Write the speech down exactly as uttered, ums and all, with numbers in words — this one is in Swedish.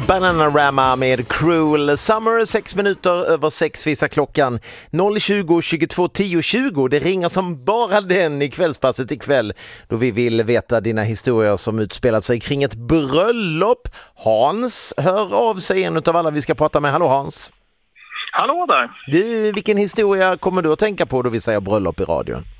Bananarama med Cruel Summer. Sex minuter över sex visar klockan. noll tjugo tjugotvå tio tjugo. Det ringer som bara den i kvällspasset ikväll, då vi vill veta dina historier som utspelat sig kring ett bröllop. Hans hör av sig, en av alla vi ska prata med. Hallå Hans. Hallå där. Du, vilken historia kommer du att tänka på då vi säger bröllop i radion?